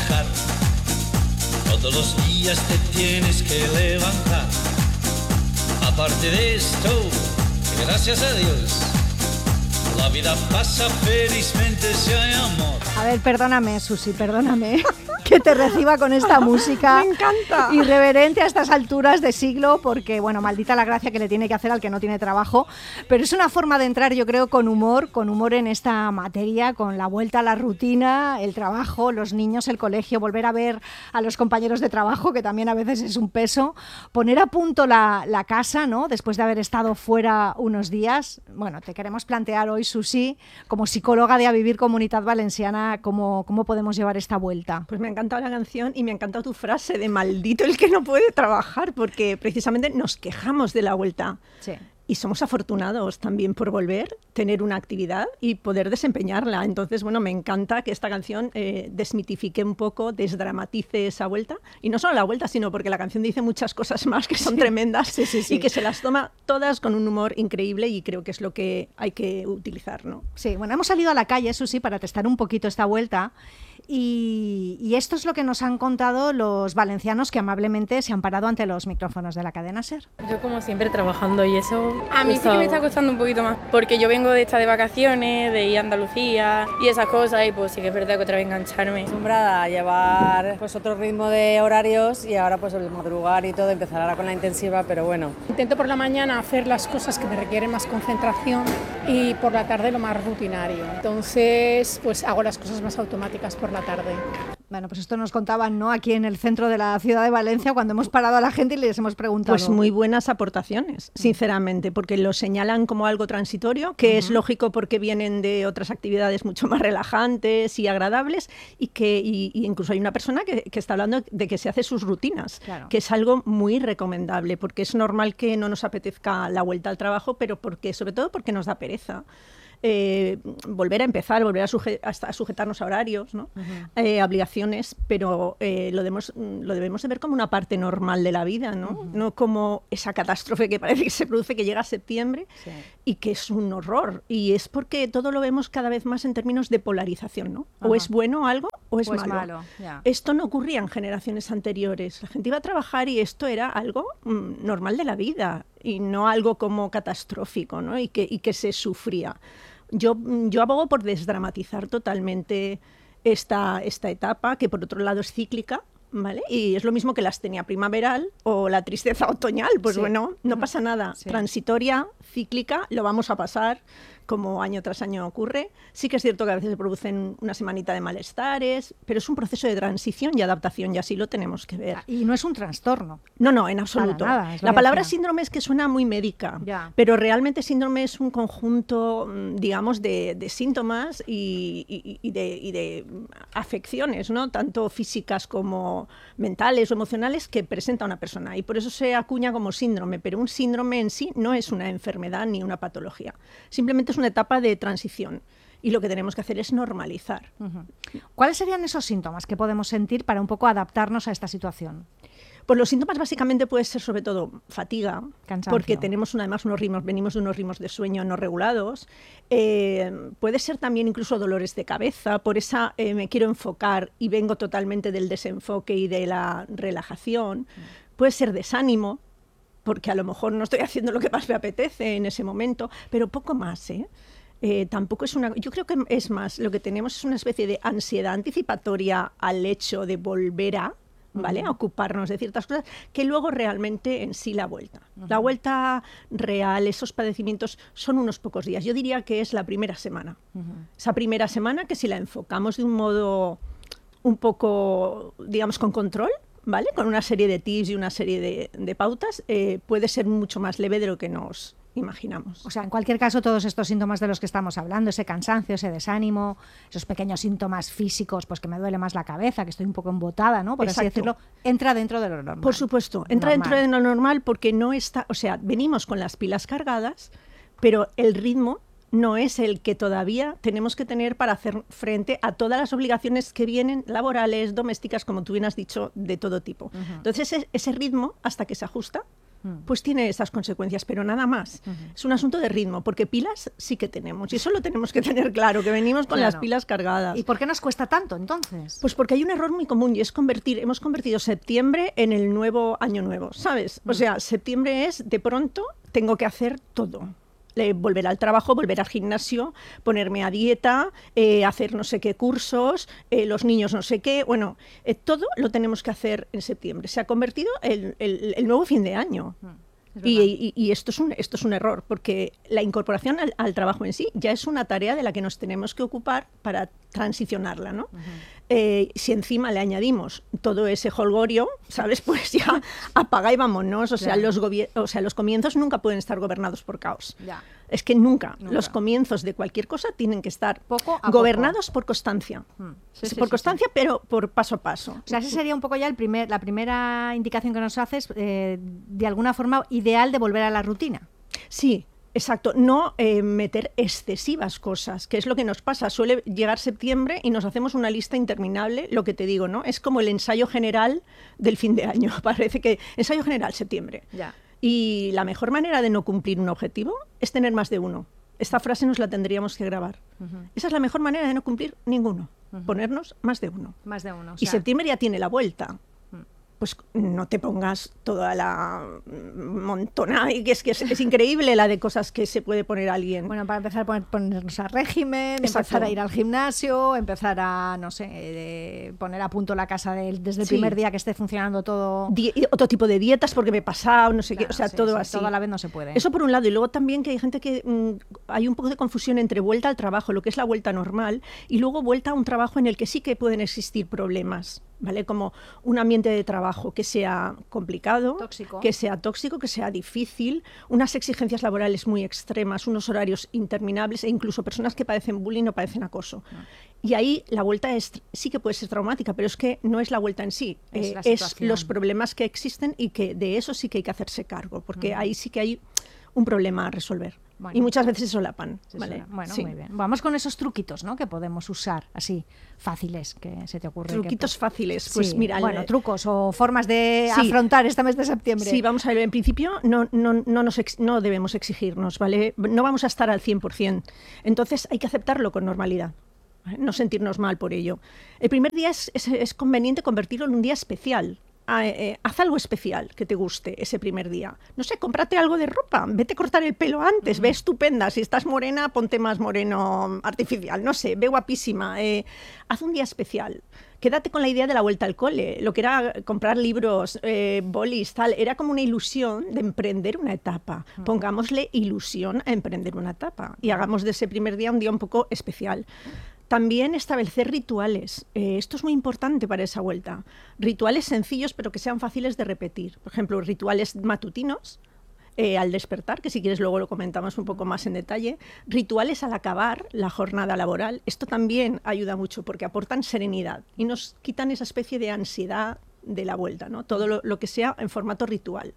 trabajar. Todos los días te tienes que levantar. Aparte de esto, gracias a Dios, la vida pasa felizmente si hay amor. A ver, perdóname, Susi, perdóname que te reciba con esta música. Me encanta. Irreverente a estas alturas de siglo, porque, bueno, maldita la gracia que le tiene que hacer al que no tiene trabajo, pero es una forma de entrar, yo creo, con humor en esta materia, con la vuelta a la rutina, el trabajo, los niños, el colegio, volver a ver a los compañeros de trabajo, que también a veces es un peso, poner a punto la casa, ¿no?, después de haber estado fuera unos días. Bueno, te queremos plantear hoy, Susi, como psicóloga de A Vivir Comunitat Valenciana, cómo podemos llevar esta vuelta. Pues me ha encantado la canción y me ha encantado tu frase de maldito el que no puede trabajar, porque precisamente nos quejamos de la vuelta. Sí. Y somos afortunados también por volver, tener una actividad y poder desempeñarla. Entonces, bueno, me encanta que esta canción desmitifique un poco, desdramatice esa vuelta. Y no solo la vuelta, sino porque la canción dice muchas cosas más que son tremendas sí. Y que se las toma todas con un humor increíble y creo que es lo que hay que utilizar, ¿no? Sí, bueno, hemos salido a la calle, Susi, para testar un poquito esta vuelta. Y esto es lo que nos han contado los valencianos que amablemente se han parado ante los micrófonos de la cadena SER. Yo como siempre trabajando y eso a mí sí que me está costando un poquito más, porque yo vengo de estar de vacaciones, de ir a Andalucía y esas cosas, y pues sí que es verdad que otra vez engancharme. Acostumbrada a llevar pues otro ritmo de horarios y ahora pues el madrugar y todo, empezar ahora con la intensiva, pero bueno. Intento por la mañana hacer las cosas que me requieren más concentración y por la tarde lo más rutinario. Entonces pues hago las cosas más automáticas por la tarde. Bueno, pues esto nos contaban, ¿no?, aquí en el centro de la ciudad de Valencia, cuando hemos parado a la gente y les hemos preguntado. Pues muy buenas aportaciones, sinceramente, porque lo señalan como algo transitorio, que es lógico porque vienen de otras actividades mucho más relajantes y agradables, y incluso hay una persona que está hablando de que se hace sus rutinas, claro, que es algo muy recomendable, porque es normal que no nos apetezca la vuelta al trabajo, pero sobre todo porque nos da pereza. Volver a empezar, volver a sujetarnos a horarios, ¿no? Obligaciones, pero lo debemos de ver como una parte normal de la vida, ¿no? No como esa catástrofe que parece que se produce, que llega a septiembre y que es un horror. Y es porque todo lo vemos cada vez más en términos de polarización, ¿no? O es bueno algo o es malo. Esto no ocurría en generaciones anteriores. La gente iba a trabajar y esto era algo normal de la vida y no algo como catastrófico, ¿no? Y que se sufría. Yo abogo por desdramatizar totalmente esta etapa, que por otro lado es cíclica, ¿vale? Y es lo mismo que la astenia primaveral o la tristeza otoñal. Pues bueno, no pasa nada. Transitoria, cíclica, lo vamos a pasar, como año tras año ocurre. Sí que es cierto que a veces se producen una semanita de malestares, pero es un proceso de transición y adaptación, y así lo tenemos que ver. Y no es un trastorno. No, en absoluto. Para nada, la palabra síndrome es que suena muy médica, pero realmente síndrome es un conjunto, digamos, de síntomas y de afecciones, ¿no?, tanto físicas como mentales o emocionales, que presenta una persona, y por eso se acuña como síndrome, pero un síndrome en sí no es una enfermedad ni una patología, simplemente es una etapa de transición. Y lo que tenemos que hacer es normalizar. ¿Cuáles serían esos síntomas que podemos sentir para un poco adaptarnos a esta situación? Pues los síntomas básicamente pueden ser sobre todo fatiga, cansancio, porque tenemos además venimos de unos ritmos de sueño no regulados. Puede ser también incluso dolores de cabeza, por esa me quiero enfocar y vengo totalmente del desenfoque y de la relajación. Puede ser desánimo, porque a lo mejor no estoy haciendo lo que más me apetece en ese momento, pero poco más, tampoco es yo creo que es más, lo que tenemos es una especie de ansiedad anticipatoria al hecho de volver a, ¿vale?, a ocuparnos de ciertas cosas, que luego realmente en sí la vuelta. La vuelta real, esos padecimientos son unos pocos días. Yo diría que es la primera semana. Esa primera semana que si la enfocamos de un modo un poco, digamos, con control, ¿vale?, con una serie de tips y una serie de pautas, puede ser mucho más leve de lo que nos imaginamos. O sea, en cualquier caso, todos estos síntomas de los que estamos hablando, ese cansancio, ese desánimo, esos pequeños síntomas físicos, pues que me duele más la cabeza, que estoy un poco embotada, ¿no?, por así decirlo, entra dentro de lo normal. Por supuesto, entra dentro de lo normal, porque no está, o sea, venimos con las pilas cargadas, pero el ritmo no es el que todavía tenemos que tener para hacer frente a todas las obligaciones que vienen, laborales, domésticas, como tú bien has dicho, de todo tipo. Entonces, ese ritmo, hasta que se ajusta, pues tiene esas consecuencias, pero nada más. Es un asunto de ritmo, porque pilas sí que tenemos, y eso lo tenemos que tener claro, que venimos con las pilas cargadas. ¿Y por qué nos cuesta tanto entonces? Pues porque hay un error muy común y es hemos convertido septiembre en el nuevo año nuevo, ¿sabes? O sea, septiembre es, de pronto, tengo que hacer todo. Volver al trabajo, volver al gimnasio, ponerme a dieta, hacer no sé qué cursos, los niños no sé qué, bueno, todo lo tenemos que hacer en septiembre. Se ha convertido en el nuevo fin de año. Y esto es un error, porque la incorporación al trabajo en sí ya es una tarea de la que nos tenemos que ocupar para transicionarla, ¿no? Si encima le añadimos todo ese jolgorio, ¿sabes? Pues ya apaga y vámonos. O sea, los comienzos nunca pueden estar gobernados por caos. Ya. Es que nunca. Los comienzos de cualquier cosa tienen que estar gobernados por constancia. Por constancia, pero por paso a paso. O sea, ese sería un poco ya la primera indicación que nos haces, de alguna forma ideal de volver a la rutina. Sí. Exacto, no meter excesivas cosas, que es lo que nos pasa. Suele llegar septiembre y nos hacemos una lista interminable, lo que te digo, ¿no? Es como el ensayo general del fin de año. Parece que ensayo general, septiembre. Ya. Y la mejor manera de no cumplir un objetivo es tener más de uno. Esta frase nos la tendríamos que grabar. Esa es la mejor manera de no cumplir ninguno. Ponernos más de uno. Más de uno. O y sea, septiembre ya tiene la vuelta. Pues no te pongas toda la montona, y que es increíble la de cosas que se puede poner alguien. Bueno, para empezar a ponernos a régimen, empezar a ir al gimnasio, empezar a, no sé, poner a punto la casa desde el primer día que esté funcionando todo. Otro tipo de dietas porque me he pasado, no sé qué, o sea, todo así. Todo a la vez no se puede. Eso por un lado, y luego también que hay gente que hay un poco de confusión entre vuelta al trabajo, lo que es la vuelta normal, y luego vuelta a un trabajo en el que sí que pueden existir problemas. ¿Vale? Como un ambiente de trabajo que sea complicado, que sea tóxico, que sea difícil, unas exigencias laborales muy extremas, unos horarios interminables e incluso personas que padecen bullying o padecen acoso. Y ahí la vuelta sí que puede ser traumática, pero es que no es la vuelta en sí, es los problemas que existen y que de eso sí que hay que hacerse cargo, porque ahí sí que hay un problema a resolver. Bueno, y muchas veces se solapan. ¿Vale? Bueno, muy bien. Vamos con esos truquitos, ¿no? Que podemos usar así, fáciles, que se te ocurre. Truquitos fáciles. Pues mira, bueno, trucos o formas de afrontar este mes de septiembre. Sí, vamos a ver. En principio no debemos exigirnos, ¿vale? No vamos a estar al 100%. Entonces hay que aceptarlo con normalidad. ¿Vale? No sentirnos mal por ello. El primer día es conveniente convertirlo en un día especial. Haz algo especial que te guste ese primer día. No sé, cómprate algo de ropa, vete a cortar el pelo antes, ve estupenda. Si estás morena, ponte más moreno artificial. No sé, ve guapísima. Haz un día especial. Quédate con la idea de la vuelta al cole. Lo que era comprar libros, bolis, tal, era como una ilusión de emprender una etapa. Pongámosle ilusión a emprender una etapa y hagamos de ese primer día un día un poco especial. También establecer rituales. Esto es muy importante para esa vuelta. Rituales sencillos, pero que sean fáciles de repetir. Por ejemplo, rituales matutinos al despertar, que si quieres luego lo comentamos un poco más en detalle. Rituales al acabar la jornada laboral. Esto también ayuda mucho porque aportan serenidad y nos quitan esa especie de ansiedad de la vuelta, ¿no? Todo lo que sea en formato ritual.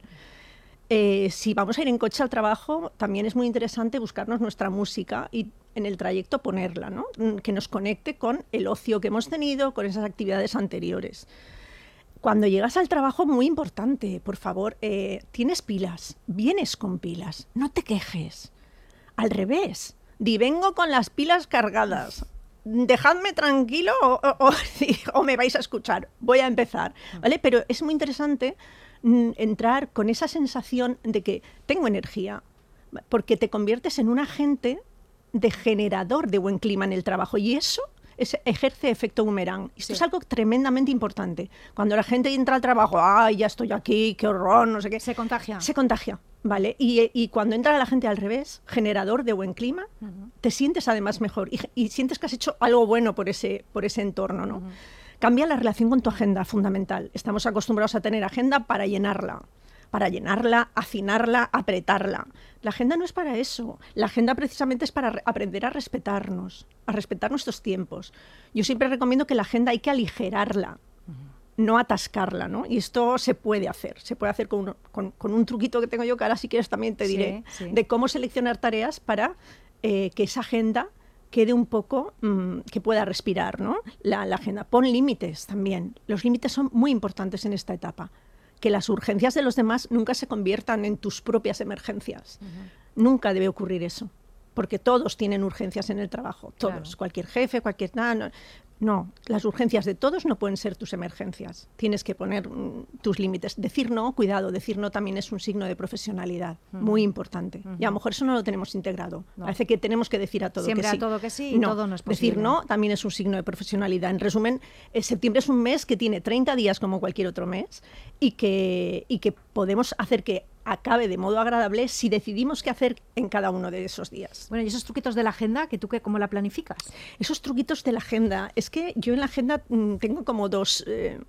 Si vamos a ir en coche al trabajo, también es muy interesante buscarnos nuestra música y en el trayecto ponerla, ¿no? Que nos conecte con el ocio que hemos tenido, con esas actividades anteriores. Cuando llegas al trabajo, muy importante, por favor, tienes pilas, vienes con pilas, no te quejes. Al revés, vengo con las pilas cargadas. Dejadme tranquilo o me vais a escuchar. Voy a empezar, ¿vale? Pero es muy interesante entrar con esa sensación de que tengo energía, porque te conviertes en un agente de generador de buen clima en el trabajo y eso ejerce efecto boomerang. Esto es algo tremendamente importante. Cuando la gente entra al trabajo, ¡ay, ya estoy aquí, qué horror, no sé qué! Se contagia. Se contagia, ¿vale? Y cuando entra la gente al revés, generador de buen clima, te sientes además mejor y sientes que has hecho algo bueno por ese entorno, ¿no? Cambia la relación con tu agenda, fundamental. Estamos acostumbrados a tener agenda para llenarla, hacinarla, apretarla. La agenda no es para eso. La agenda precisamente es para aprender a respetar nuestros tiempos. Yo siempre recomiendo que la agenda hay que aligerarla, no atascarla, ¿no? Y esto se puede hacer con un truquito que tengo yo, que ahora si quieres también te diré, de cómo seleccionar tareas para que esa agenda quede un poco, que pueda respirar, ¿no? La agenda. Pon límites también. Los límites son muy importantes en esta etapa. que las urgencias de los demás nunca se conviertan en tus propias emergencias. Nunca debe ocurrir eso, porque todos tienen urgencias en el trabajo, todos, claro. Cualquier jefe, cualquier... No, las urgencias de todos no pueden ser tus emergencias. Tienes que poner tus límites. Decir no, cuidado, decir no también es un signo de profesionalidad muy importante. Y a lo mejor eso no lo tenemos integrado. No. Parece que tenemos que decir a todo siempre que sí. Siempre a todo que sí y todo no es posible. Decir no también es un signo de profesionalidad. En resumen, septiembre es un mes que tiene 30 días como cualquier otro mes y que podemos hacer que acabe de modo agradable si decidimos qué hacer en cada uno de esos días. Bueno, y esos truquitos de la agenda, ¿cómo la planificas? Esos truquitos de la agenda, es que yo en la agenda tengo como dos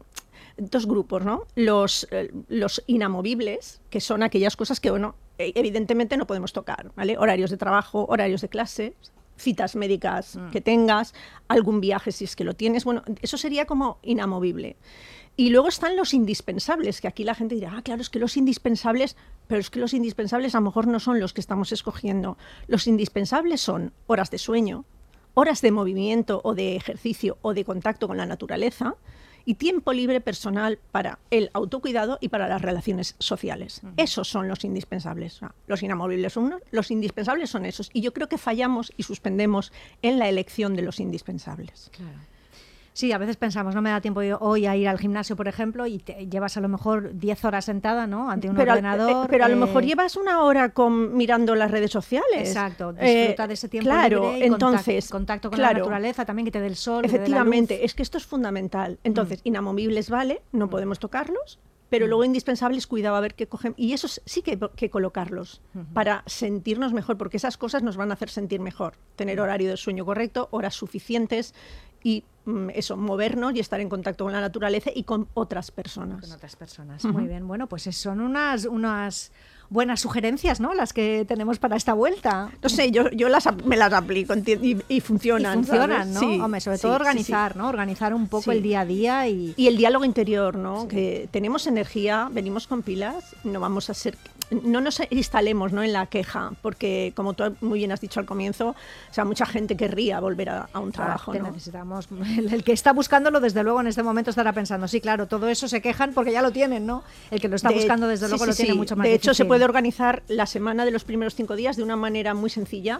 grupos, ¿no? Los inamovibles, que son aquellas cosas que, bueno, evidentemente no podemos tocar, ¿vale? Horarios de trabajo, horarios de clase, citas médicas que tengas, algún viaje si es que lo tienes, bueno, eso sería como inamovible. Y luego están los indispensables, que aquí la gente dirá, claro, es que los indispensables, pero es que los indispensables a lo mejor no son los que estamos escogiendo. Los indispensables son horas de sueño, horas de movimiento o de ejercicio o de contacto con la naturaleza y tiempo libre personal para el autocuidado y para las relaciones sociales. Esos son los indispensables. Los inamovibles son unos, los indispensables son esos. Y yo creo que fallamos y suspendemos en la elección de los indispensables. Claro. Sí, a veces pensamos, no me da tiempo hoy a ir al gimnasio, por ejemplo, y te llevas a lo mejor 10 horas sentada, ¿no? Ante un ordenador. Pero a lo mejor llevas una hora mirando las redes sociales. Exacto, disfruta de ese tiempo libre y entonces, contacto con la naturaleza, también que te dé el sol. Efectivamente, es que esto es fundamental. Entonces, inamovibles vale, no podemos tocarlos, pero luego indispensables, cuidado a ver qué cogen. Y esos sí que colocarlos para sentirnos mejor, porque esas cosas nos van a hacer sentir mejor. Tener horario de sueño correcto, horas suficientes y eso, movernos y estar en contacto con la naturaleza y con otras personas. Con otras personas, muy bien. Bueno, pues son unas buenas sugerencias, ¿no? Las que tenemos para esta vuelta. No sé, yo me las aplico y funcionan. Y funcionan, ¿no? Sí, hombre, sobre todo organizar, ¿no? Organizar un poco el día a día y el diálogo interior, ¿no? Sí. Que tenemos energía, venimos con pilas, no nos instalemos, ¿no? En la queja, porque como tú muy bien has dicho al comienzo, o sea, mucha gente querría volver a un trabajo, ¿no? Necesitamos, el que está buscándolo desde luego en este momento estará pensando, sí, claro, todo eso se quejan porque ya lo tienen, ¿no? El que lo está buscando desde luego lo tiene mucho más difícil. De hecho, se puede organizar la semana de los primeros 5 días de una manera muy sencilla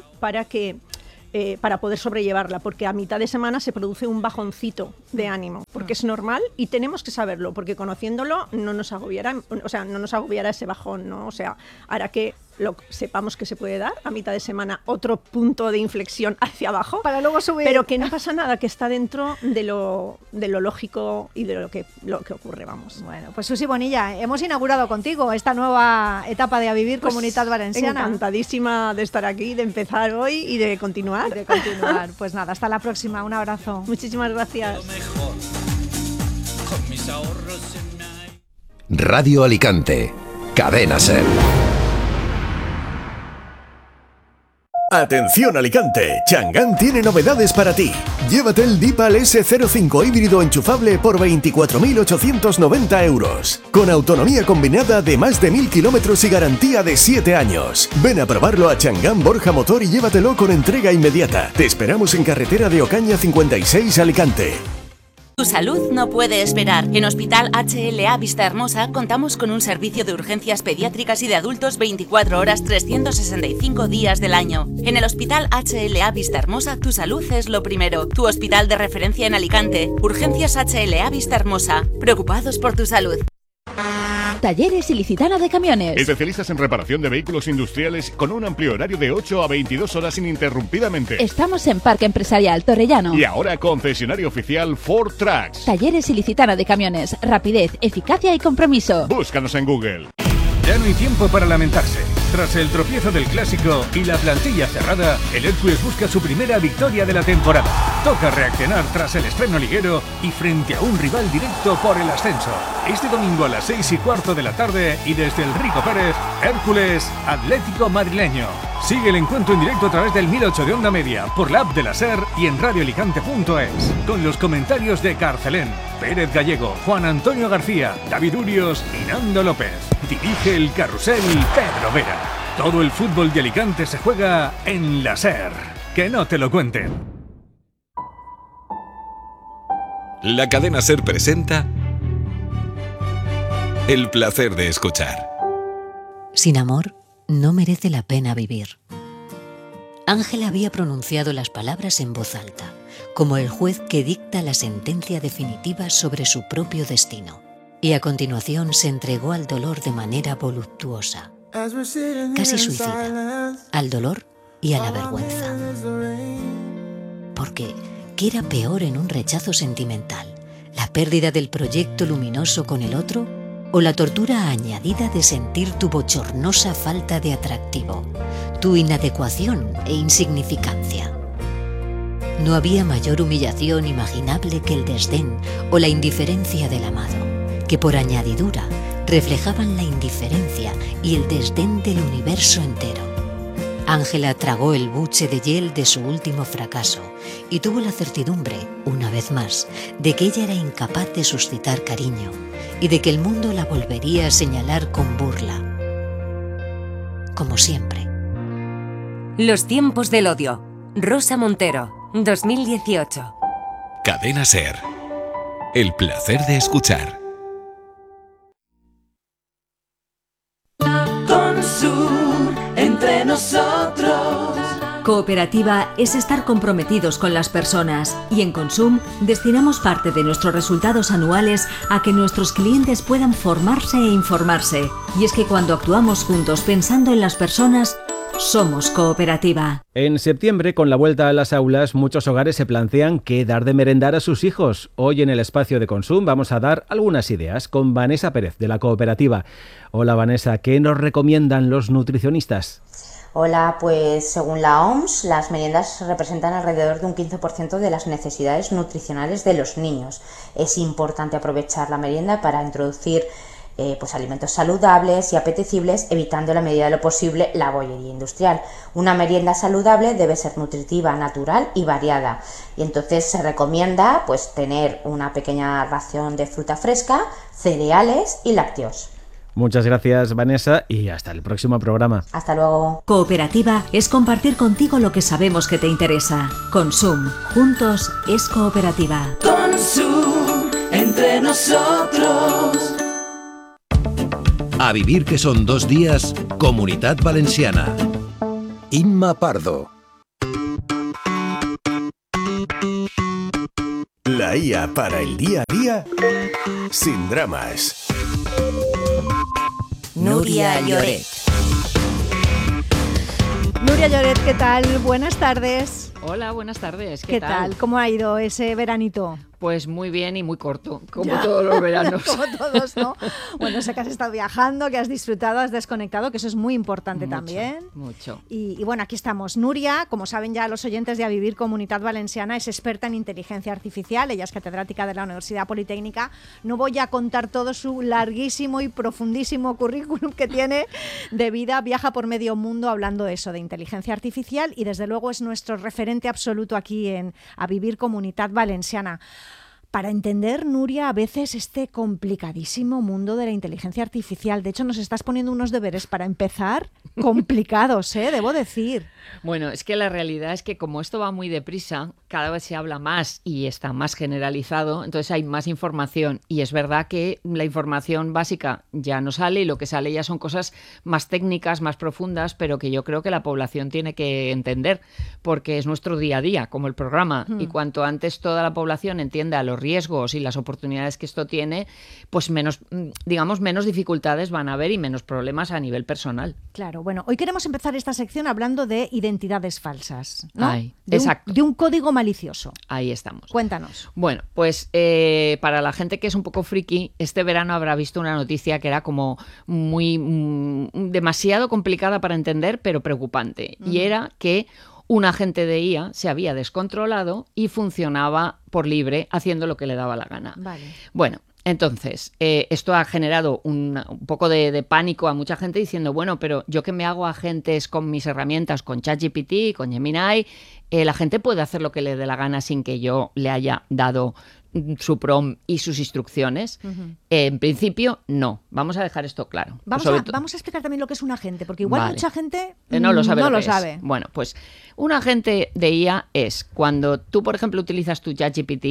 para poder sobrellevarla, porque a mitad de semana se produce un bajoncito de ánimo, porque es normal y tenemos que saberlo, porque conociéndolo no nos agobiará ese bajón, ¿no? O sea, hará que sepamos que se puede dar a mitad de semana otro punto de inflexión hacia abajo para luego subir, pero que no pasa nada, que está dentro de lo lógico y de lo que ocurre, vamos. Bueno, pues Susi Bonilla, hemos inaugurado contigo esta nueva etapa de A Vivir Comunitat Valenciana. Encantadísima de estar aquí, de empezar hoy y de continuar. Pues nada, hasta la próxima, un abrazo. Muchísimas gracias. Radio Alicante, Cadena SER. Atención Alicante, Chang'an tiene novedades para ti. Llévate el Deepal S05 híbrido enchufable por 24.890 euros. Con autonomía combinada de más de 1.000 kilómetros y garantía de 7 años. Ven a probarlo a Chang'an Borja Motor y llévatelo con entrega inmediata. Te esperamos en carretera de Ocaña 56 Alicante. Tu salud no puede esperar. En Hospital HLA Vista Hermosa contamos con un servicio de urgencias pediátricas y de adultos 24 horas 365 días del año. En el Hospital HLA Vista Hermosa tu salud es lo primero. Tu hospital de referencia en Alicante. Urgencias HLA Vista Hermosa. Preocupados por tu salud. Talleres Ilicitana de Camiones. Especialistas en reparación de vehículos industriales con un amplio horario de 8 a 22 horas ininterrumpidamente. Estamos en Parque Empresarial Torrellano. Y ahora concesionario oficial Ford Trucks. Talleres Ilicitana de Camiones. Rapidez, eficacia y compromiso. Búscanos en Google. Ya no hay tiempo para lamentarse. Tras el tropiezo del Clásico y la plantilla cerrada, el Hércules busca su primera victoria de la temporada. Toca reaccionar tras el estreno liguero y frente a un rival directo por el ascenso. Este domingo a las 6:15 de la tarde y desde el Rico Pérez, Hércules Atlético Madrileño. Sigue el encuentro en directo a través del 1008 de Onda Media, por la app de la SER y en radioalicante.es. Con los comentarios de Carcelén, Pérez Gallego, Juan Antonio García, David Urios y Nando López. Dirige el carrusel Pedro Vera. Todo el fútbol de Alicante se juega en la SER. Que no te lo cuenten. La cadena SER presenta El placer de escuchar. Sin amor, no merece la pena vivir. Ángela había pronunciado las palabras en voz alta, como el juez que dicta la sentencia definitiva sobre su propio destino. Y a continuación se entregó al dolor de manera voluptuosa, casi suicida, al dolor y a la vergüenza. Porque, ¿qué era peor en un rechazo sentimental? ¿La pérdida del proyecto luminoso con el otro? ¿O la tortura añadida de sentir tu bochornosa falta de atractivo, tu inadecuación e insignificancia? No había mayor humillación imaginable que el desdén o la indiferencia del amado, que por añadidura reflejaban la indiferencia y el desdén del universo entero. Ángela tragó el buche de hiel de su último fracaso y tuvo la certidumbre, una vez más, de que ella era incapaz de suscitar cariño y de que el mundo la volvería a señalar con burla. Como siempre. Los tiempos del odio. Rosa Montero, 2018. Cadena SER. El placer de escuchar. Consum, entre nosotros. Cooperativa es estar comprometidos con las personas y en Consum destinamos parte de nuestros resultados anuales a que nuestros clientes puedan formarse e informarse. Y es que cuando actuamos juntos pensando en las personas, somos cooperativa. En septiembre, con la vuelta a las aulas, muchos hogares se plantean qué dar de merendar a sus hijos. Hoy en el espacio de Consum vamos a dar algunas ideas con Vanessa Pérez de la cooperativa. Hola Vanessa, ¿qué nos recomiendan los nutricionistas? Hola, pues según la OMS, las meriendas representan alrededor de un 15% de las necesidades nutricionales de los niños. Es importante aprovechar la merienda para introducir alimentos saludables y apetecibles, evitando en la medida de lo posible la bollería industrial. Una merienda saludable debe ser nutritiva, natural y variada. Y entonces se recomienda tener una pequeña ración de fruta fresca, cereales y lácteos. Muchas gracias, Vanessa, y hasta el próximo programa. Hasta luego. Cooperativa es compartir contigo lo que sabemos que te interesa. Consum. Juntos es cooperativa. Consum, entre nosotros. A vivir que son 2 días, Comunitat Valenciana. Inma Pardo. La IA para el día a día, sin dramas. Núria Lloret. Núria Lloret, ¿qué tal? Buenas tardes. Hola, buenas tardes. ¿Qué tal? ¿Cómo ha ido ese veranito? Pues muy bien y muy corto, como todos los veranos. Como todos, ¿no? Bueno, sé que has estado viajando, que has disfrutado, has desconectado, que eso es muy importante también. Mucho. Y bueno, aquí estamos. Núria, como saben ya los oyentes de A Vivir Comunitat Valenciana, es experta en inteligencia artificial. Ella es catedrática de la Universidad Politécnica. No voy a contar todo su larguísimo y profundísimo currículum que tiene de vida. Viaja por medio mundo hablando de eso, de inteligencia artificial, y desde luego es nuestro referente absoluto aquí en A Vivir Comunitat Valenciana. Para entender, Núria, a veces este complicadísimo mundo de la inteligencia artificial. De hecho, nos estás poniendo unos deberes para empezar complicados, debo decir. Bueno, es que la realidad es que como esto va muy deprisa, cada vez se habla más y está más generalizado, entonces hay más información. Y es verdad que la información básica ya no sale y lo que sale ya son cosas más técnicas, más profundas, pero que yo creo que la población tiene que entender, porque es nuestro día a día, como el programa. Y cuanto antes toda la población entienda los riesgos y las oportunidades que esto tiene, pues menos dificultades van a haber y menos problemas a nivel personal. Claro, bueno, hoy queremos empezar esta sección hablando de identidades falsas, ¿no? Exacto. De un código malicioso. Ahí estamos. Cuéntanos. Bueno, pues para la gente que es un poco friki, este verano habrá visto una noticia que era como demasiado complicada para entender, pero preocupante. Y era que un agente de IA se había descontrolado y funcionaba por libre, haciendo lo que le daba la gana. Vale. Bueno, entonces, esto ha generado un poco de pánico a mucha gente diciendo, bueno, pero yo que me hago agentes con mis herramientas, con ChatGPT, con Gemini, la gente puede hacer lo que le dé la gana sin que yo le haya dado su prompt y sus instrucciones. En principio, no. Vamos a dejar esto claro. Vamos a explicar también lo que es un agente, porque igual mucha gente no lo sabe. Sabe. Bueno, pues un agente de IA es cuando tú, por ejemplo, utilizas tu ChatGPT,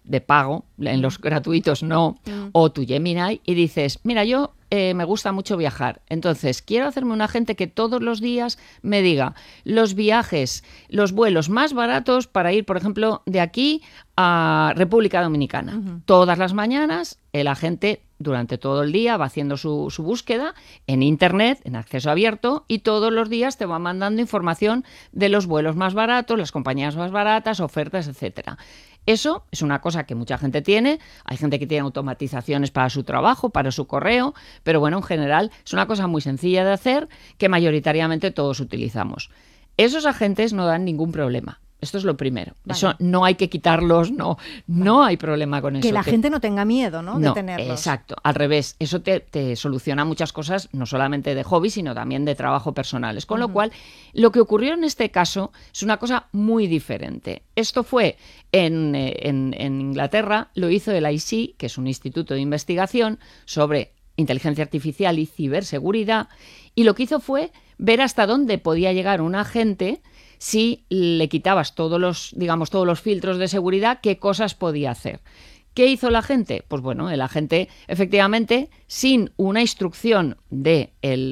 de pago, en los gratuitos no, o tu Gemini, y dices, mira, yo me gusta mucho viajar, entonces quiero hacerme un agente que todos los días me diga los viajes, los vuelos más baratos para ir, por ejemplo, de aquí a República Dominicana. Todas las mañanas el agente durante todo el día va haciendo su búsqueda en internet, en acceso abierto, y todos los días te va mandando información de los vuelos más baratos, las compañías más baratas, ofertas, etcétera. Eso es una cosa que mucha gente tiene. Hay gente que tiene automatizaciones para su trabajo, para su correo, pero bueno, en general es una cosa muy sencilla de hacer que mayoritariamente todos utilizamos. Esos agentes no dan ningún problema. Esto es lo primero. Vale. Eso no hay que quitarlos, no hay problema con eso. Que la gente no tenga miedo, ¿no? De tenerlos. Exacto, al revés. Eso te soluciona muchas cosas, no solamente de hobby, sino también de trabajo personales. Con lo cual, lo que ocurrió en este caso es una cosa muy diferente. Esto fue en Inglaterra, lo hizo el IC, que es un instituto de investigación sobre inteligencia artificial y ciberseguridad, y lo que hizo fue ver hasta dónde podía llegar un agente si le quitabas todos los filtros de seguridad, qué cosas podía hacer. ¿Qué hizo la gente? Pues bueno, el agente, efectivamente, sin una instrucción de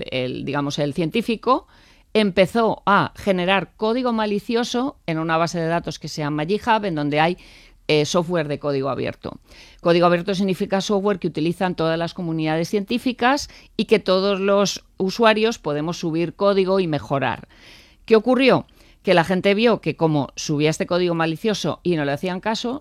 el científico, empezó a generar código malicioso en una base de datos que se llama GitHub, en donde hay software de código abierto. Código abierto significa software que utilizan todas las comunidades científicas y que todos los usuarios podemos subir código y mejorar. ¿Qué ocurrió? Que la gente vio que como subía este código malicioso y no le hacían caso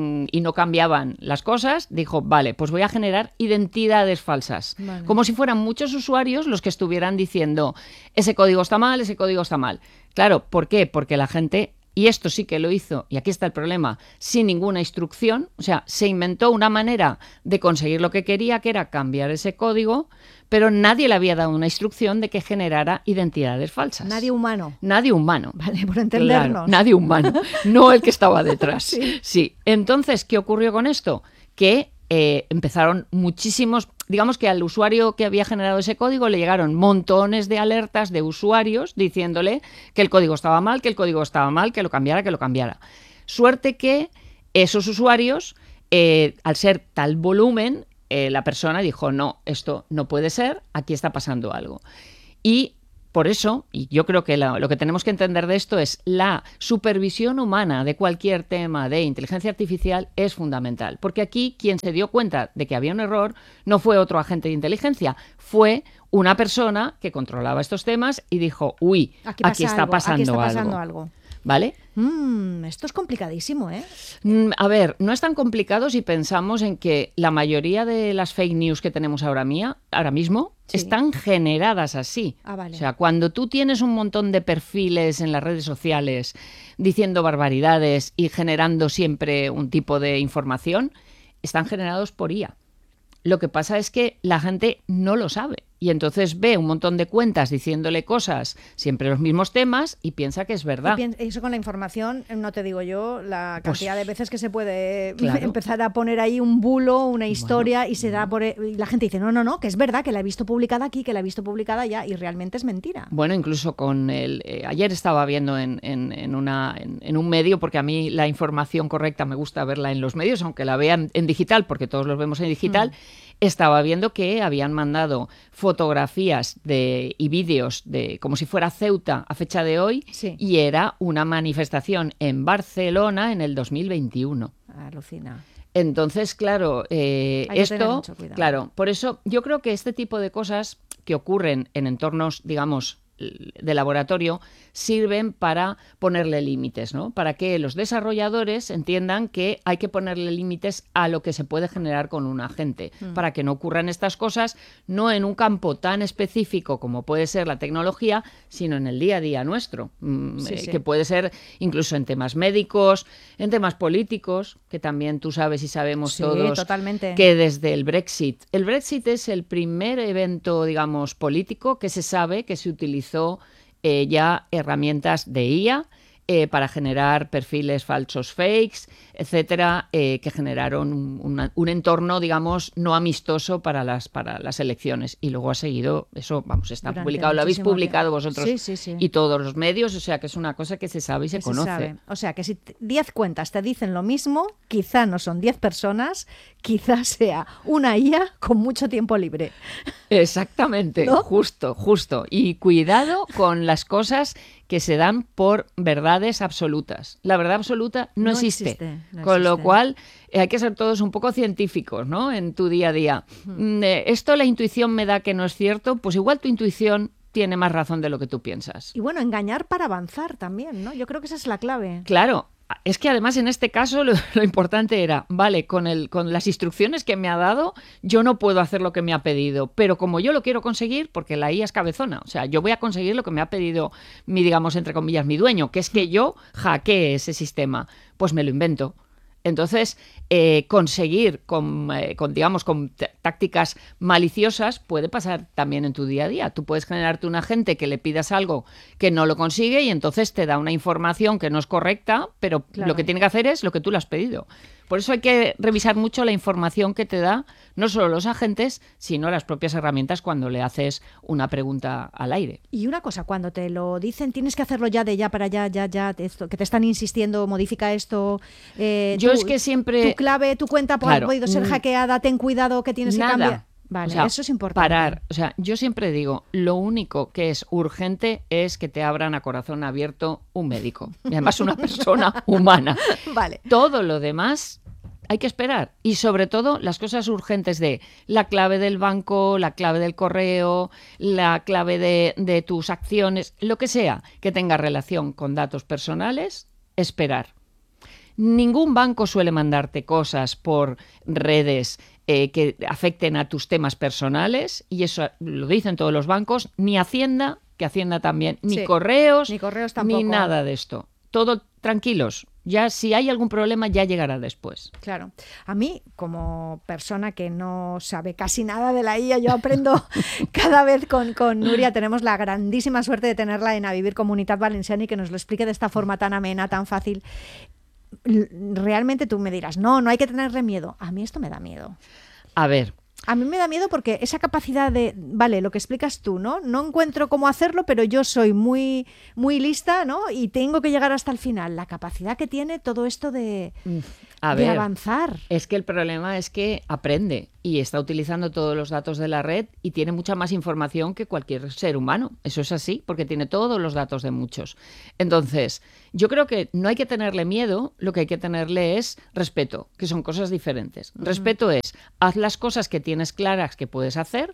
y no cambiaban las cosas, dijo, vale, pues voy a generar identidades falsas. Vale. Como si fueran muchos usuarios los que estuvieran diciendo, ese código está mal, ese código está mal. Claro, ¿por qué? Porque la gente, y esto sí que lo hizo, y aquí está el problema, sin ninguna instrucción, o sea, se inventó una manera de conseguir lo que quería, que era cambiar ese código, pero nadie le había dado una instrucción de que generara identidades falsas. Nadie humano. Nadie humano. Vale, por entendernos. Claro, nadie humano, no el que estaba detrás. Sí. Entonces, ¿qué ocurrió con esto? Que empezaron muchísimos, digamos que al usuario que había generado ese código le llegaron montones de alertas de usuarios diciéndole que el código estaba mal, que lo cambiara. Suerte que esos usuarios, al ser tal volumen, la persona dijo, no, esto no puede ser, aquí está pasando algo. Y por eso, y yo creo que lo que tenemos que entender de esto es la supervisión humana de cualquier tema de inteligencia artificial es fundamental. Porque aquí quien se dio cuenta de que había un error no fue otro agente de inteligencia, fue una persona que controlaba estos temas y dijo, uy, aquí está pasando algo. ¿Vale? Esto es complicadísimo, ¿eh? A ver, no es tan complicado si pensamos en que la mayoría de las fake news que tenemos ahora mismo están generadas así. Vale. O sea, cuando tú tienes un montón de perfiles en las redes sociales diciendo barbaridades y generando siempre un tipo de información, están generados por IA. Lo que pasa es que la gente no lo sabe y entonces ve un montón de cuentas diciéndole cosas, siempre los mismos temas, y piensa que es verdad. Y eso con la información, no te digo yo, la cantidad de veces que se puede empezar a poner ahí un bulo, una historia, y se da y la gente dice, no, que es verdad, que la he visto publicada aquí, que la he visto publicada allá, y realmente es mentira. Bueno, incluso con ayer estaba viendo en un medio, porque a mí la información correcta me gusta verla en los medios, aunque la vean en digital, porque todos los vemos en digital. Estaba viendo que habían mandado fotografías y vídeos de como si fuera Ceuta a fecha de hoy, y era una manifestación en Barcelona en el 2021. Alucina. Entonces, claro, esto, claro, por eso yo creo que este tipo de cosas que ocurren en entornos, digamos, de laboratorio, sirven para ponerle límites, ¿no? Para que los desarrolladores entiendan que hay que ponerle límites a lo que se puede generar con un agente, para que no ocurran estas cosas, no en un campo tan específico como puede ser la tecnología, sino en el día a día nuestro, que puede ser incluso en temas médicos, en temas políticos, que también tú sabes y sabemos todos totalmente. Que desde el Brexit es el primer evento, digamos, político que se sabe que se utilizó ya herramientas de IA para generar perfiles falsos fakes, etcétera, que generaron un entorno, digamos, no amistoso para las elecciones. Y luego ha seguido, eso, vamos, está publicado, lo habéis publicado vosotros y todos los medios, o sea que es una cosa que se sabe y se conoce. Sabe. O sea que si 10 cuentas te dicen lo mismo, quizá no son 10 personas, quizá sea una IA con mucho tiempo libre. Exactamente, ¿no? Justo. Y cuidado con las cosas que se dan por verdades absolutas. La verdad absoluta no existe. Con lo cual hay que ser todos un poco científicos, ¿no? En tu día a día. Esto la intuición me da que no es cierto, pues igual tu intuición tiene más razón de lo que tú piensas. Y bueno, engañar para avanzar también, ¿no? Yo creo que esa es la clave. Claro. Es que además en este caso lo importante era, vale, con las instrucciones que me ha dado, yo no puedo hacer lo que me ha pedido, pero como yo lo quiero conseguir, porque la IA es cabezona, o sea, yo voy a conseguir lo que me ha pedido digamos, entre comillas, mi dueño, que es que yo hackee ese sistema, pues me lo invento. Entonces, conseguir con tácticas maliciosas puede pasar también en tu día a día. Tú puedes generarte un agente que le pidas algo que no lo consigue y entonces te da una información que no es correcta, pero lo que tiene que hacer es lo que tú le has pedido. Por eso hay que revisar mucho la información que te da, no solo los agentes, sino las propias herramientas cuando le haces una pregunta al aire. Y una cosa, cuando te lo dicen, tienes que hacerlo ya, de ya para ya, esto, que te están insistiendo, modifica esto. Yo es que siempre... Tu clave, tu cuenta ha podido ser hackeada, ten cuidado que tienes que cambiar. Vale, o sea, eso es importante. Parar. O sea, yo siempre digo, lo único que es urgente es que te abran a corazón abierto un médico. Y además una persona humana. Vale. Todo lo demás hay que esperar. Y sobre todo las cosas urgentes de la clave del banco, la clave del correo, la clave de tus acciones, lo que sea que tenga relación con datos personales, esperar. Ningún banco suele mandarte cosas por redes que afecten a tus temas personales, y eso lo dicen todos los bancos, ni Hacienda, que Hacienda también, ni correos tampoco, ni nada de esto. Todo tranquilos. Ya si hay algún problema ya llegará después. Claro. A mí, como persona que no sabe casi nada de la IA, yo aprendo cada vez con Nuria. Tenemos la grandísima suerte de tenerla en A Vivir Comunitat Valenciana y que nos lo explique de esta forma tan amena, tan fácil. Realmente tú me dirás, no hay que tenerle miedo. A mí esto me da miedo. A ver. A mí me da miedo porque esa capacidad de, vale, lo que explicas tú, ¿no? No encuentro cómo hacerlo, pero yo soy muy, muy lista, ¿no? Y tengo que llegar hasta el final. La capacidad que tiene todo esto de avanzar. Es que el problema es que aprende y está utilizando todos los datos de la red y tiene mucha más información que cualquier ser humano. Eso es así, porque tiene todos los datos de muchos. Entonces, yo creo que no hay que tenerle miedo, lo que hay que tenerle es respeto, que son cosas diferentes. Respeto es, haz las cosas que tienes claras que puedes hacer,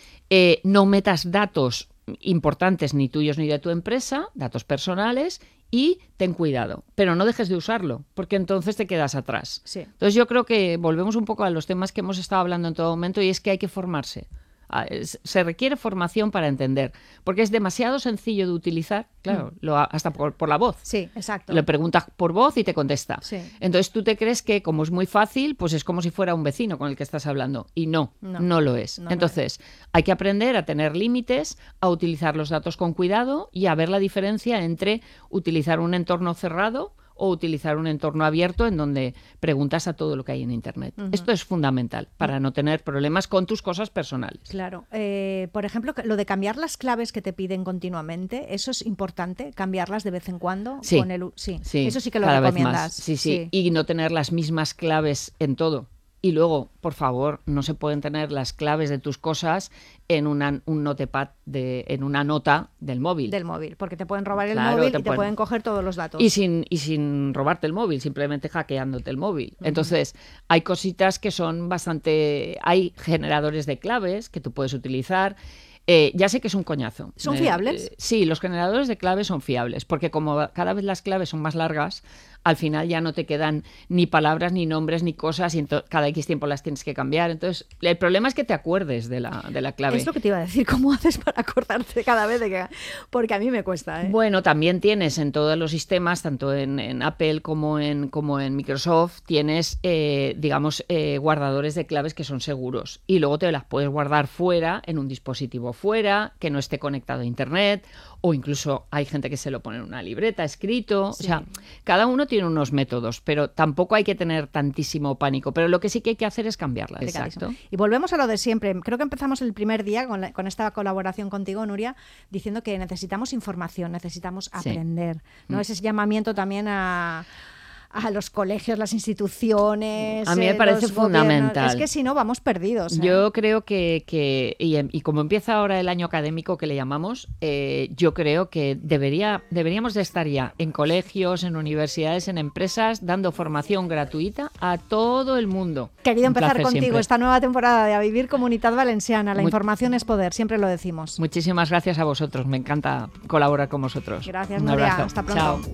no metas datos importantes ni tuyos ni de tu empresa, datos personales, y ten cuidado, pero no dejes de usarlo, porque entonces te quedas atrás. Sí. Entonces yo creo que volvemos un poco a los temas que hemos estado hablando en todo momento, y es que hay que formarse. Se requiere formación para entender, porque es demasiado sencillo de utilizar, claro, hasta por la voz. Sí, exacto. Le preguntas por voz y te contesta. Sí. Entonces tú te crees que como es muy fácil, pues es como si fuera un vecino con el que estás hablando, y no lo es. Entonces hay que aprender a tener límites, a utilizar los datos con cuidado y a ver la diferencia entre utilizar un entorno cerrado o utilizar un entorno abierto en donde preguntas a todo lo que hay en Internet. Esto es fundamental para no tener problemas con tus cosas personales. Claro. Por ejemplo, lo de cambiar las claves que te piden continuamente, ¿eso es importante? ¿Cambiarlas de vez en cuando? Sí, sí. Eso sí que lo cada recomiendas. Vez más. Sí. Y no tener las mismas claves en todo. Y luego, por favor, no se pueden tener las claves de tus cosas en un notepad, en una nota del móvil. Del móvil, porque te pueden robar el móvil y te pueden coger todos los datos. Y sin robarte el móvil, simplemente hackeándote el móvil. Entonces, hay cositas que son bastante... Hay generadores de claves que tú puedes utilizar. Ya sé que es un coñazo. ¿Son fiables? Sí, los generadores de claves son fiables, porque como cada vez las claves son más largas, al final ya no te quedan ni palabras, ni nombres, ni cosas, y cada X tiempo las tienes que cambiar. Entonces, el problema es que te acuerdes de la clave. Es lo que te iba a decir, ¿cómo haces para acordarte cada vez de que...? Porque a mí me cuesta, ¿eh? Bueno, también tienes en todos los sistemas, tanto en Apple como en Microsoft, tienes, guardadores de claves que son seguros. Y luego te las puedes guardar fuera, en un dispositivo fuera, que no esté conectado a Internet, o incluso hay gente que se lo pone en una libreta escrito. Sí. O sea, cada uno tiene unos métodos, pero tampoco hay que tener tantísimo pánico. Pero lo que sí que hay que hacer es cambiarlas. Exacto. Y volvemos a lo de siempre. Creo que empezamos el primer día con esta colaboración contigo, Nuria, diciendo que necesitamos información, necesitamos aprender, ¿no? Ese llamamiento también a los colegios, las instituciones. A mí me parece fundamental. Es que si no, vamos perdidos. Yo creo y como empieza ahora el año académico que le llamamos, yo creo que deberíamos de estar ya en colegios, en universidades, en empresas, dando formación gratuita a todo el mundo. Querido empezar contigo siempre esta nueva temporada de A Vivir Comunitat Valenciana. La información es poder, siempre lo decimos. Muchísimas gracias a vosotros, me encanta colaborar con vosotros. Gracias, Nuria. Hasta pronto. Chao.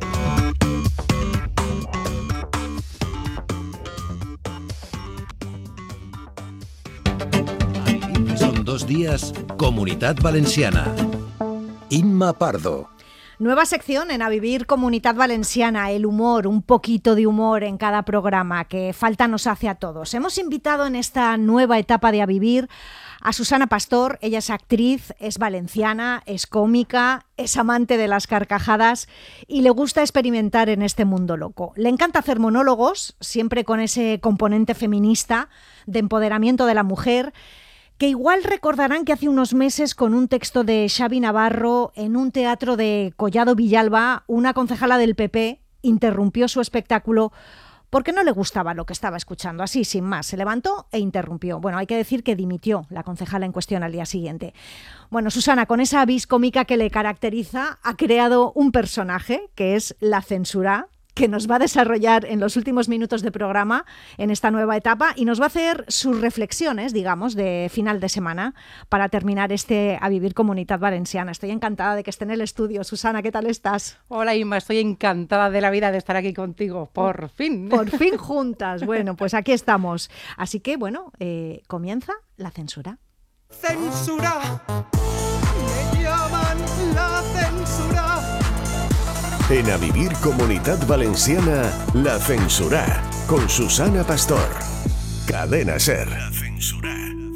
Son 2 días, Comunitat Valenciana. Imma Pardo. Nueva sección en A Vivir Comunitat Valenciana, el humor, un poquito de humor en cada programa, que falta nos hace a todos. Hemos invitado en esta nueva etapa de A Vivir a Susana Pastor. Ella es actriz, es valenciana, es cómica, es amante de las carcajadas y le gusta experimentar en este mundo loco. Le encanta hacer monólogos, siempre con ese componente feminista, de empoderamiento de la mujer, que igual recordarán que hace unos meses, con un texto de Xavi Navarro en un teatro de Collado Villalba, una concejala del PP interrumpió su espectáculo porque no le gustaba lo que estaba escuchando. Así, sin más, se levantó e interrumpió. Bueno, hay que decir que dimitió la concejala en cuestión al día siguiente. Bueno, Susana, con esa vis cómica que le caracteriza, ha creado un personaje que es la censura, que nos va a desarrollar en los últimos minutos de programa en esta nueva etapa y nos va a hacer sus reflexiones, digamos, de final de semana para terminar este A Vivir Comunitat Valenciana. Estoy encantada de que esté en el estudio. Susana, ¿qué tal estás? Hola, Inma, estoy encantada de la vida de estar aquí contigo, por fin. Por fin juntas. Bueno, pues aquí estamos. Así que, bueno, comienza la censura. Censura, me llaman la censura. En A Vivir Comunitat Valenciana, La Censura, con Susana Pastor. Cadena SER. La Censura.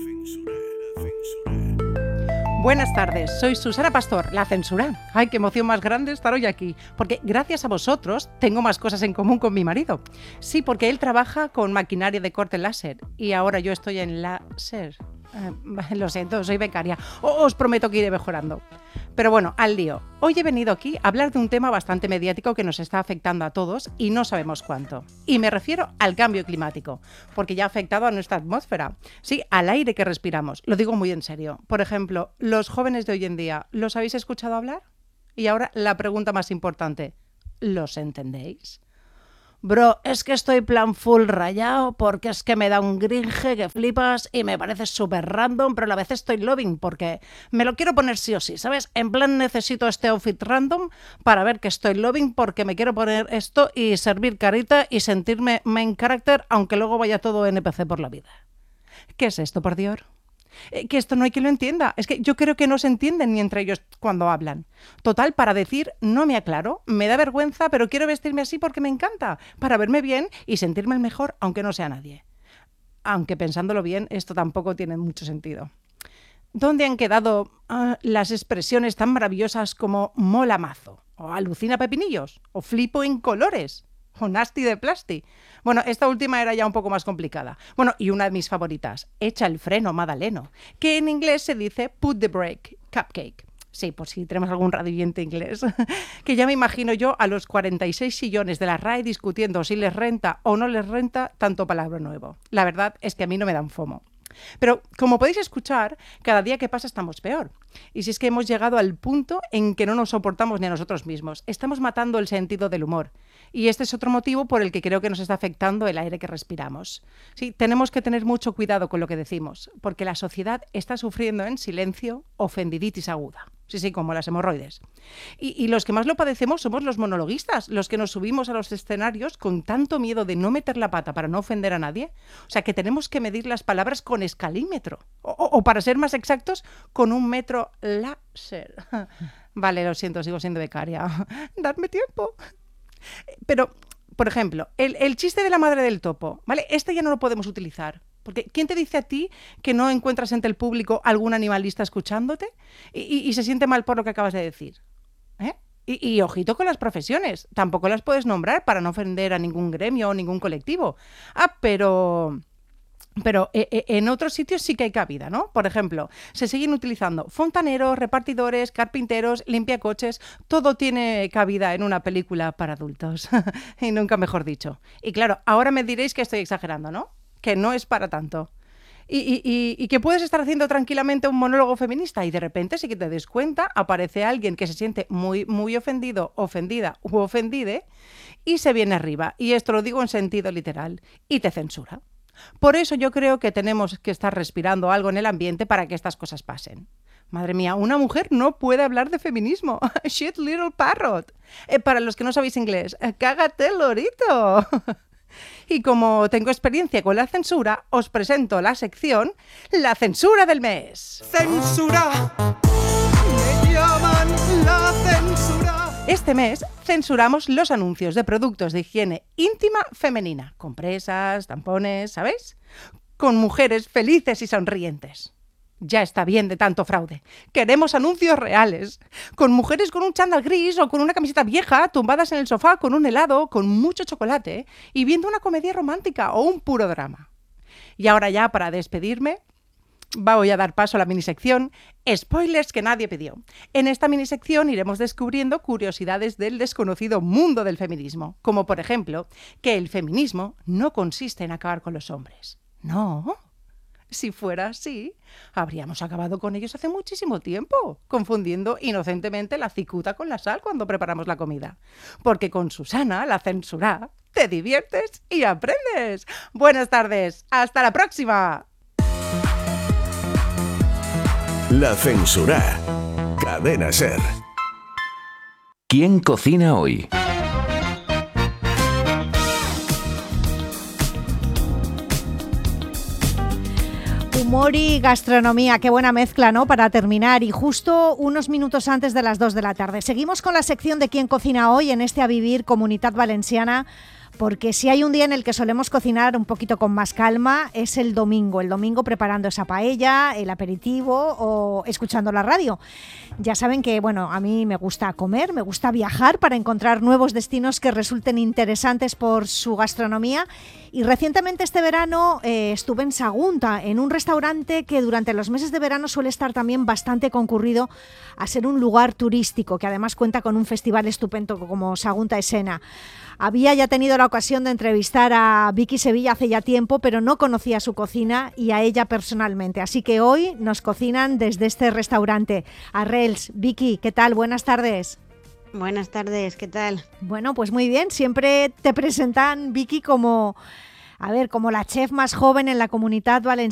Buenas tardes, soy Susana Pastor, La Censura. Ay, qué emoción más grande estar hoy aquí, porque gracias a vosotros tengo más cosas en común con mi marido. Sí, porque él trabaja con maquinaria de corte láser y ahora yo estoy en láser. Lo siento, soy becaria. Os prometo que iré mejorando. Pero bueno, al lío. Hoy he venido aquí a hablar de un tema bastante mediático que nos está afectando a todos y no sabemos cuánto. Y me refiero al cambio climático, porque ya ha afectado a nuestra atmósfera. Sí, al aire que respiramos. Lo digo muy en serio. Por ejemplo, los jóvenes de hoy en día, ¿los habéis escuchado hablar? Y ahora la pregunta más importante. ¿Los entendéis? Bro, es que estoy plan full rayado porque es que me da un gringe que flipas y me parece súper random, pero a la vez estoy loving porque me lo quiero poner sí o sí, ¿sabes? En plan necesito este outfit random para ver que estoy loving porque me quiero poner esto y servir carita y sentirme main character aunque luego vaya todo NPC por la vida. ¿Qué es esto, por Dios? Que esto no hay quien lo entienda. Es que yo creo que no se entienden ni entre ellos cuando hablan. Total, para decir no me aclaro, me da vergüenza, pero quiero vestirme así porque me encanta, para verme bien y sentirme el mejor, aunque no sea nadie. Aunque pensándolo bien, esto tampoco tiene mucho sentido. ¿Dónde han quedado las expresiones tan maravillosas como mola mazo, o alucina pepinillos, o flipo en colores, o nasty de plasti? Bueno, esta última era ya un poco más complicada. Bueno, y una de mis favoritas, echa el freno, Madaleno, que en inglés se dice put the brake, cupcake. Sí, por si tenemos algún radioyente inglés. Que ya me imagino yo a los 46 sillones de la RAE discutiendo si les renta o no les renta tanto palabra nuevo. La verdad es que a mí no me dan fomo. Pero, como podéis escuchar, cada día que pasa estamos peor. Y si es que hemos llegado al punto en que no nos soportamos ni a nosotros mismos. Estamos matando el sentido del humor. Y este es otro motivo por el que creo que nos está afectando el aire que respiramos. Sí, tenemos que tener mucho cuidado con lo que decimos, porque la sociedad está sufriendo en silencio ofendiditis aguda. Sí, como las hemorroides. Y los que más lo padecemos somos los monologuistas, los que nos subimos a los escenarios con tanto miedo de no meter la pata para no ofender a nadie. O sea, que tenemos que medir las palabras con escalímetro. O para ser más exactos, con un metro láser. Vale, lo siento, sigo siendo becaria. Dadme tiempo. Pero, por ejemplo, el chiste de la madre del topo, ¿vale? Este ya no lo podemos utilizar. Porque ¿quién te dice a ti que no encuentras entre el público algún animalista escuchándote y se siente mal por lo que acabas de decir? ¿Eh? Y ojito con las profesiones. Tampoco las puedes nombrar para no ofender a ningún gremio o ningún colectivo. Pero en otros sitios sí que hay cabida, ¿no? Por ejemplo, se siguen utilizando fontaneros, repartidores, carpinteros, limpiacoches. Todo tiene cabida en una película para adultos. Y nunca mejor dicho. Y claro, ahora me diréis que estoy exagerando, ¿no? Que no es para tanto. Y que puedes estar haciendo tranquilamente un monólogo feminista y de repente, si que te des cuenta, aparece alguien que se siente muy, muy ofendido, ofendida u ofendide y se viene arriba. Y esto lo digo en sentido literal. Y te censura. Por eso yo creo que tenemos que estar respirando algo en el ambiente para que estas cosas pasen. Madre mía, una mujer no puede hablar de feminismo. Shit little parrot. Para los que no sabéis inglés, cágate lorito. Y como tengo experiencia con la censura, os presento la sección La Censura del Mes. ¡Censura! ¡Me llaman la censura! Este mes censuramos los anuncios de productos de higiene íntima femenina. Compresas, tampones, ¿sabéis? Con mujeres felices y sonrientes. Ya está bien de tanto fraude. Queremos anuncios reales. Con mujeres con un chándal gris o con una camiseta vieja, tumbadas en el sofá con un helado, con mucho chocolate y viendo una comedia romántica o un puro drama. Y ahora ya, para despedirme, voy a dar paso a la minisección Spoilers que nadie pidió. En esta minisección iremos descubriendo curiosidades del desconocido mundo del feminismo. Como por ejemplo, que el feminismo no consiste en acabar con los hombres. No. Si fuera así, habríamos acabado con ellos hace muchísimo tiempo, confundiendo inocentemente la cicuta con la sal cuando preparamos la comida. Porque con Susana, la censura, te diviertes y aprendes. Buenas tardes, hasta la próxima. La Censura. Cadena SER. ¿Quién cocina hoy? Humor y gastronomía, qué buena mezcla, ¿no? Para terminar, y justo unos minutos antes de las 2 de la tarde. Seguimos con la sección de ¿Quién cocina hoy? En este A Vivir Comunitat Valenciana, porque si hay un día en el que solemos cocinar un poquito con más calma, es el domingo preparando esa paella, el aperitivo o escuchando la radio. Ya saben que, bueno, a mí me gusta comer, me gusta viajar para encontrar nuevos destinos que resulten interesantes por su gastronomía. Y recientemente este verano estuve en Sagunta, en un restaurante que durante los meses de verano suele estar también bastante concurrido a ser un lugar turístico, que además cuenta con un festival estupendo como Sagunta Escena. Había ya tenido la ocasión de entrevistar a Vicky Sevilla hace ya tiempo, pero no conocía su cocina y a ella personalmente. Así que hoy nos cocinan desde este restaurante. Arrels, Vicky, ¿qué tal? Buenas tardes. Buenas tardes, ¿qué tal? Bueno, pues muy bien. Siempre te presentan, Vicky, como la chef más joven en la Comunitat Valenciana.